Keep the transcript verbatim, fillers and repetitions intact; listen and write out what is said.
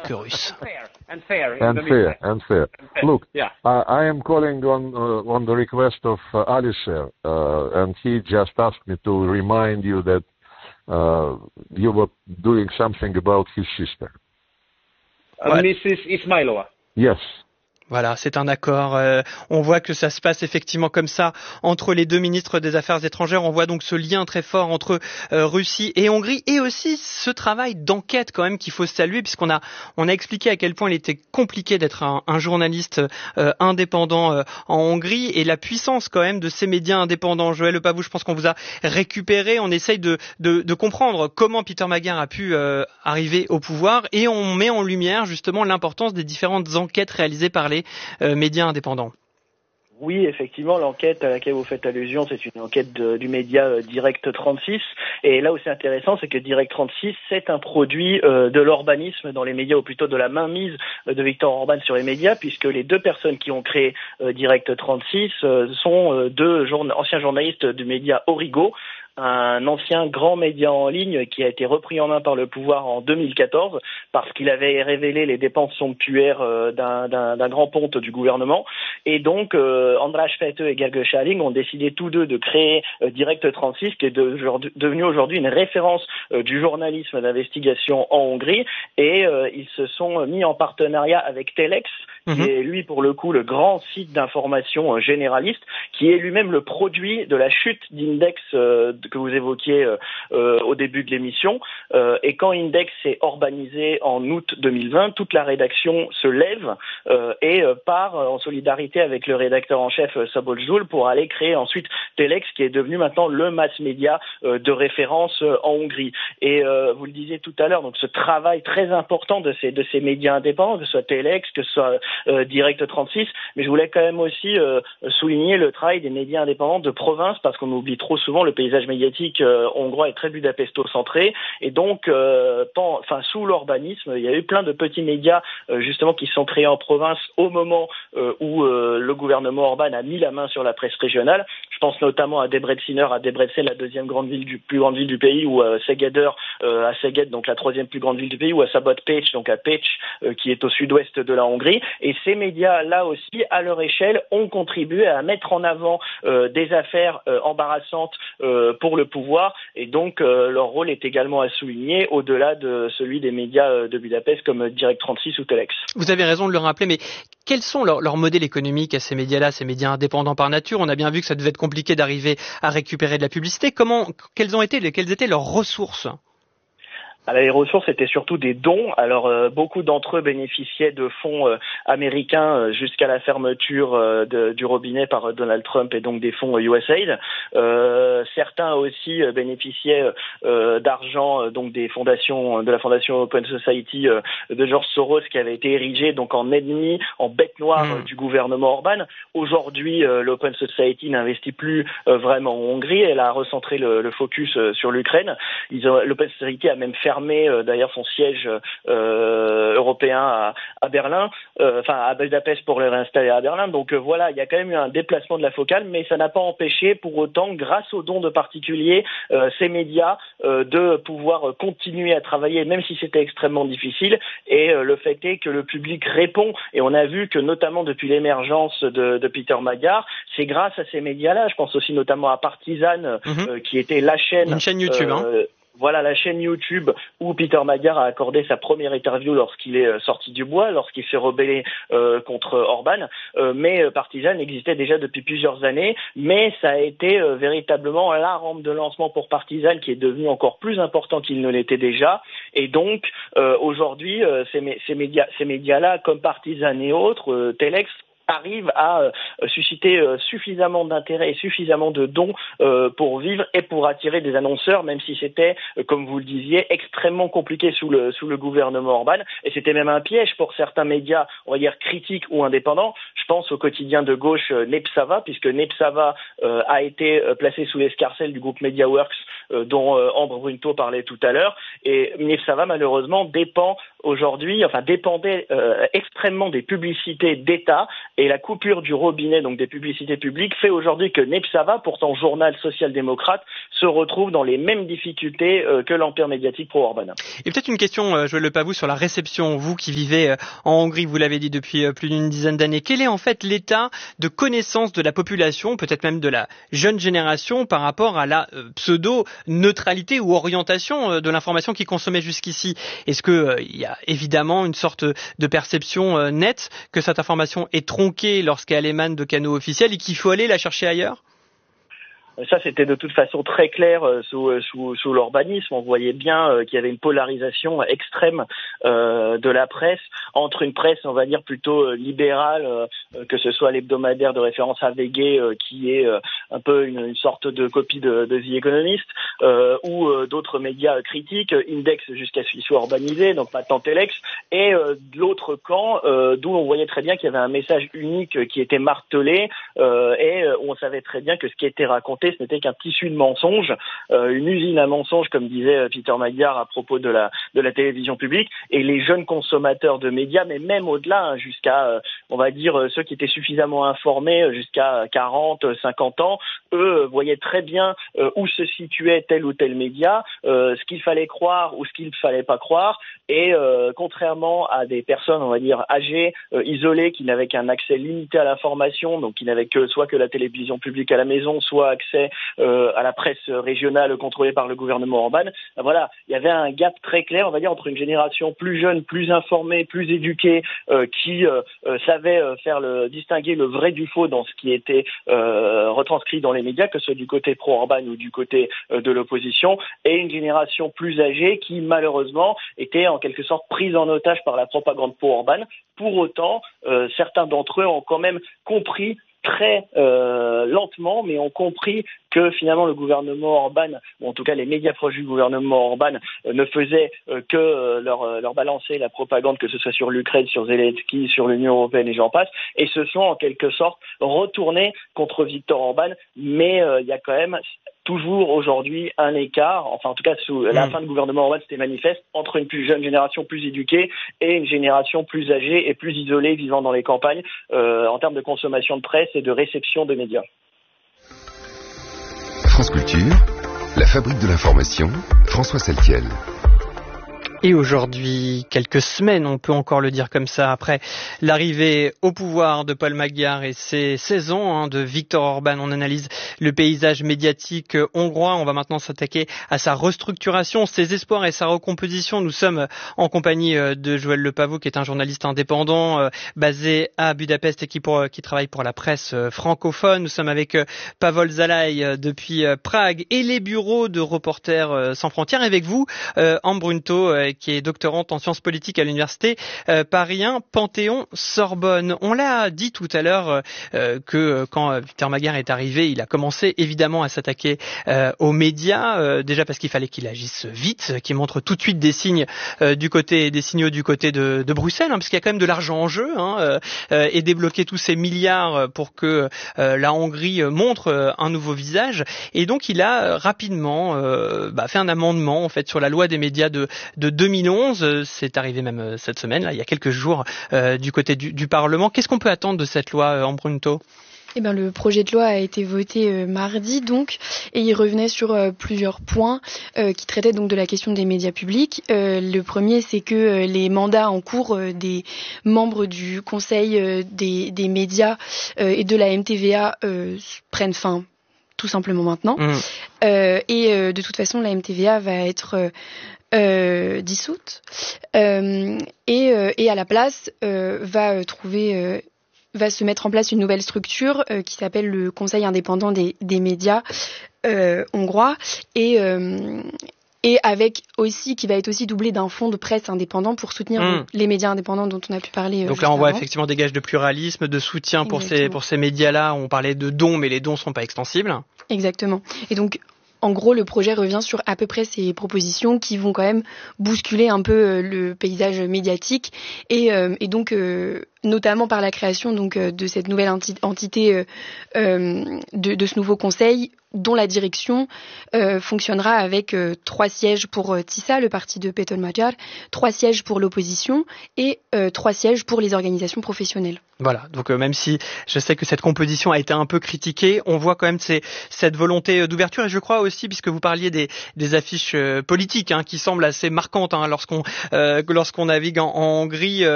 que russe. And fair. And fair, and fair. Look, yeah. I, I am calling on uh, on the request of uh, Alisher, uh, and he just asked me to remind you that uh, you were doing something about his sister. Uh, Ouais. Missus Ismailova. Yes. Voilà, c'est un accord. Euh, on voit que ça se passe effectivement comme ça entre les deux ministres des Affaires étrangères. On voit donc ce lien très fort entre euh, Russie et Hongrie, et aussi ce travail d'enquête quand même qu'il faut saluer, puisqu'on a on a expliqué à quel point il était compliqué d'être un, un journaliste euh, indépendant euh, en Hongrie, et la puissance quand même de ces médias indépendants. Joël Le Pavou, je pense qu'on vous a récupéré. On essaye de de, de comprendre comment Peter Magyar a pu euh, arriver au pouvoir, et on met en lumière justement l'importance des différentes enquêtes réalisées par les Euh, médias indépendants. Oui, effectivement, l'enquête à laquelle vous faites allusion, c'est une enquête de, du média euh, Direct trente-six. Et là où c'est intéressant, c'est que Direct trente-six, c'est un produit euh, de l'orbanisme dans les médias, ou plutôt de la mainmise euh, de Viktor Orban sur les médias, puisque les deux personnes qui ont créé euh, Direct trente-six euh, sont euh, deux journa- anciens journalistes du média Origo, un ancien grand média en ligne qui a été repris en main par le pouvoir en deux mille quatorze parce qu'il avait révélé les dépenses somptuaires euh, d'un, d'un, d'un grand ponte du gouvernement. Et donc, euh, András Fete et Gergő Schalling ont décidé tous deux de créer euh, Direct trente-six, qui est de, devenu aujourd'hui une référence euh, du journalisme d'investigation en Hongrie. Et euh, ils se sont mis en partenariat avec Telex, qui est lui pour le coup le grand site d'information euh, généraliste, qui est lui-même le produit de la chute d'Index euh, que vous évoquiez euh, euh, au début de l'émission. Euh, et quand Index s'est urbanisé en août deux mille vingt, toute la rédaction se lève euh, et euh, part euh, en solidarité avec le rédacteur en chef euh, Szabolcs Gyula pour aller créer ensuite Telex, qui est devenu maintenant le mass média euh, de référence euh, en Hongrie. Et euh, vous le disiez tout à l'heure, donc ce travail très important de ces de ces médias indépendants, que ce soit Telex, que ce soit euh, Direct trente-six, mais je voulais quand même aussi euh, souligner le travail des médias indépendants de province, parce qu'on oublie trop souvent le paysage médiatique euh, hongrois est très budapesto-centré, et donc euh, tant, enfin, sous l'urbanisme, il y a eu plein de petits médias euh, justement qui se sont créés en province au moment euh, où euh, le gouvernement Orban a mis la main sur la presse régionale. Je pense notamment à Debrecen, à Debrecen, la deuxième grande ville du plus grande ville du pays, ou à Szeged, euh, à Szeged, donc la troisième plus grande ville du pays, ou à Szabadpécs, donc à Pécs, euh, qui est au sud-ouest de la Hongrie. Et ces médias là aussi, à leur échelle, ont contribué à mettre en avant euh, des affaires euh, embarrassantes euh, pour le pouvoir, et donc euh, leur rôle est également à souligner au-delà de celui des médias euh, de Budapest comme Direct trente-six ou Telex. Vous avez raison de le rappeler, mais quels sont leurs, leurs modèles économiques à ces médias-là, ces médias indépendants par nature? On a bien vu que ça devait être compliqué d'arriver à récupérer de la publicité. Comment, quelles ont été, quelles étaient leurs ressources? Alors, les ressources étaient surtout des dons. Alors euh, beaucoup d'entre eux bénéficiaient de fonds euh, américains euh, jusqu'à la fermeture euh, de, du robinet par euh, Donald Trump, et donc des fonds euh, U S A I D. Euh, certains aussi euh, bénéficiaient euh, d'argent, euh, donc des fondations, de la fondation Open Society euh, de George Soros, qui avait été érigée donc en ennemi, en bête noire mmh. euh, du gouvernement Orban. Aujourd'hui, euh, l'Open Society n'investit plus euh, vraiment en Hongrie. Elle a recentré le, le focus euh, sur l'Ukraine. Ils ont, l'Open Society a même fermé Euh, d'ailleurs son siège euh, européen à, à Berlin, euh, enfin à Budapest pour le réinstaller à Berlin. Donc euh, voilà, il y a quand même eu un déplacement de la focale, mais ça n'a pas empêché pour autant, grâce aux dons de particuliers, euh, ces médias euh, de pouvoir continuer à travailler, même si c'était extrêmement difficile. Et euh, le fait est que le public répond, et on a vu que notamment depuis l'émergence de, de Peter Magyar, c'est grâce à ces médias-là, je pense aussi notamment à Partizan, mm-hmm. euh, qui était la chaîne, une chaîne YouTube, euh, hein. Voilà la chaîne YouTube où Peter Magyar a accordé sa première interview lorsqu'il est sorti du bois, lorsqu'il s'est rebellé euh, contre Orban. Euh, mais euh, Partizan existait déjà depuis plusieurs années, mais ça a été euh, véritablement la rampe de lancement pour Partizan, qui est devenu encore plus important qu'il ne l'était déjà. Et donc euh, aujourd'hui, euh, ces, ces médias, ces médias-là, comme Partizan et autres, euh, Telex, arrive à euh, susciter euh, suffisamment d'intérêt et suffisamment de dons euh, pour vivre et pour attirer des annonceurs, même si c'était, euh, comme vous le disiez, extrêmement compliqué sous le sous le gouvernement Orban, et c'était même un piège pour certains médias, on va dire critiques ou indépendants. Je pense au quotidien de gauche euh, Népszava, puisque Népszava euh, a été euh, placé sous l'escarcelle du groupe MediaWorks, euh, dont euh, Ambre Brunto parlait tout à l'heure, et Népszava malheureusement dépend aujourd'hui, enfin dépendait euh, extrêmement des publicités d'État. Et la coupure du robinet, donc des publicités publiques, fait aujourd'hui que Népszava, pourtant journal social-démocrate, se retrouvent dans les mêmes difficultés euh, que l'empire médiatique pro-Orban. Et peut-être une question, euh, Joël Le Pavou, sur la réception, vous qui vivez euh, en Hongrie, vous l'avez dit depuis euh, plus d'une dizaine d'années. Quel est en fait l'état de connaissance de la population, peut-être même de la jeune génération, par rapport à la euh, pseudo-neutralité ou orientation euh, de l'information qui consommait jusqu'ici? Est-ce que euh, il y a évidemment une sorte de perception euh, nette que cette information est tronquée lorsqu'elle émane de canaux officiels et qu'il faut aller la chercher ailleurs? Ça, c'était de toute façon très clair euh, sous, euh, sous, sous l'urbanisme. On voyait bien euh, qu'il y avait une polarisation extrême euh, de la presse entre une presse, on va dire, plutôt euh, libérale, euh, que ce soit l'hebdomadaire de référence A V G, euh, qui est euh, un peu une, une sorte de copie de, de The Economist, euh, ou euh, d'autres médias critiques, Index jusqu'à ce qu'il soit urbanisé, donc maintenant Telex, et euh, de l'autre camp, euh, d'où on voyait très bien qu'il y avait un message unique qui était martelé, euh, et euh, on savait très bien que ce qui était raconté, ce n'était qu'un tissu de mensonges, euh, une usine à mensonges, comme disait Peter Magyar à propos de la de la télévision publique, et les jeunes consommateurs de médias, mais même au-delà, hein, jusqu'à, euh, on va dire, ceux qui étaient suffisamment informés, jusqu'à quarante, cinquante ans, eux voyaient très bien euh, où se situait tel ou tel média, euh, ce qu'il fallait croire ou ce qu'il ne fallait pas croire, et euh, contrairement à des personnes, on va dire, âgées, euh, isolées, qui n'avaient qu'un accès limité à l'information, donc qui n'avaient que soit que la télévision publique à la maison, soit accès Euh, à la presse régionale contrôlée par le gouvernement Orban, ben voilà, il y avait un gap très clair, on va dire, entre une génération plus jeune, plus informée, plus éduquée, euh, qui euh, euh, savait euh, faire le distinguer le vrai du faux dans ce qui était euh, retranscrit dans les médias, que ce soit du côté pro-Orban ou du côté euh, de l'opposition, et une génération plus âgée qui malheureusement était en quelque sorte prise en otage par la propagande pro-Orban. Pour autant, euh, certains d'entre eux ont quand même compris très euh, lentement, mais ont compris que finalement le gouvernement Orban, ou en tout cas les médias proches du gouvernement Orban, euh, ne faisaient euh, que euh, leur, euh, leur balancer la propagande, que ce soit sur l'Ukraine, sur Zelensky, sur l'Union européenne et j'en passe, et se sont en quelque sorte retournés contre Viktor Orban, mais euh, il y a quand même toujours aujourd'hui un écart, enfin en tout cas sous la mmh. fin du gouvernement Orban, c'était manifeste, entre une plus jeune génération plus éduquée et une génération plus âgée et plus isolée vivant dans les campagnes euh, en termes de consommation de presse et de réception de médias. France Culture, la fabrique de l'information, François Saltiel. Et aujourd'hui, quelques semaines, on peut encore le dire comme ça, après l'arrivée au pouvoir de Paul Magyar et ses seize ans hein, de Viktor Orban, on analyse le paysage médiatique hongrois. On va maintenant s'attaquer à sa restructuration, ses espoirs et sa recomposition. Nous sommes en compagnie de Joël Le Pavou, qui est un journaliste indépendant basé à Budapest et qui, pour, qui travaille pour la presse francophone. Nous sommes avec Pavol Zalai depuis Prague et les bureaux de Reporters sans frontières. Et avec vous, Anne Brunto, qui est doctorante en sciences politiques à l'université euh, Paris un Panthéon-Sorbonne. On l'a dit tout à l'heure euh, que quand Viktor Magyar est arrivé, il a commencé évidemment à s'attaquer euh, aux médias, euh, déjà parce qu'il fallait qu'il agisse vite, qu'il montre tout de suite des signes euh, du côté des signaux du côté de, de Bruxelles, hein, parce qu'il y a quand même de l'argent en jeu, hein, euh, et débloquer tous ces milliards pour que euh, la Hongrie montre euh, un nouveau visage. Et donc il a euh, rapidement euh, bah, fait un amendement en fait sur la loi des médias de, de deux mille onze, c'est arrivé même cette semaine, là, il y a quelques jours, euh, du côté du, du Parlement. Qu'est-ce qu'on peut attendre de cette loi, euh, Anne Brunto ? Eh ben, le projet de loi a été voté euh, mardi, donc, et il revenait sur euh, plusieurs points euh, qui traitaient donc de la question des médias publics. Euh, le premier, c'est que euh, les mandats en cours euh, des membres du Conseil euh, des, des médias euh, et de la M T V A euh, prennent fin tout simplement maintenant. Mmh. Euh, et euh, de toute façon, la M T V A va être euh, Euh, dissoute euh, et, euh, et à la place euh, va euh, trouver euh, va se mettre en place une nouvelle structure euh, qui s'appelle le Conseil indépendant des, des médias euh, hongrois et euh, et avec aussi qui va être aussi doublé d'un fonds de presse indépendant pour soutenir mmh. les médias indépendants dont on a pu parler. Euh, Donc là, on voit effectivement des gages de pluralisme, de soutien pour Exactement. ces pour ces médias-là. On parlait de dons, mais les dons sont pas extensibles. Exactement. Et donc en gros, le projet revient sur à peu près ces propositions qui vont quand même bousculer un peu euh, le paysage médiatique et, euh, et donc euh, notamment par la création donc euh, de cette nouvelle enti- entité euh, euh, de, de ce nouveau conseil dont la direction euh, fonctionnera avec euh, trois sièges pour euh, TISA, le parti de Peton Magyar, trois sièges pour l'opposition et euh, trois sièges pour les organisations professionnelles. Voilà, donc euh, même si je sais que cette composition a été un peu critiquée, on voit quand même ces, cette volonté d'ouverture, et je crois aussi, puisque vous parliez des, des affiches euh, politiques hein, qui semblent assez marquantes hein, lorsqu'on, euh, lorsqu'on navigue en, en Hongrie, euh,